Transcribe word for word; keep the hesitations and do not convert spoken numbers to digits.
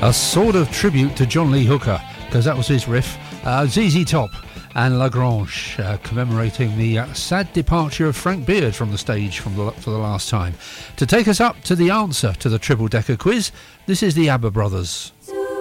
A sort of tribute to John Lee Hooker, because that was his riff. Uh, Z Z Top and Lagrange, uh, commemorating the uh, sad departure of Frank Beard from the stage from the, for the last time. To take us up to the answer to the triple decker quiz, this is the ABBA Brothers.